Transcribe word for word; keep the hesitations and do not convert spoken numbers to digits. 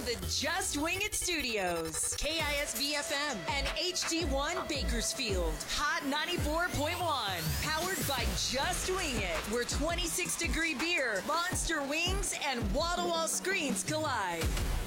the Just Wing It Studios. K I S B F M and H D one Bakersfield. Hot ninety-four point one. Powered by Just Wing It, where twenty-six degree beer, monster wings, and wall-to-wall screens collide.